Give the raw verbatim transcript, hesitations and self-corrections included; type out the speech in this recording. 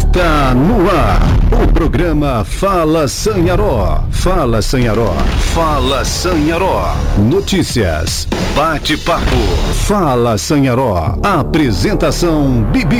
Está no ar o programa Fala Sanharó. Fala Sanharó. Fala Sanharó. Notícias, bate-papo. Fala Sanharó. Apresentação Bibi.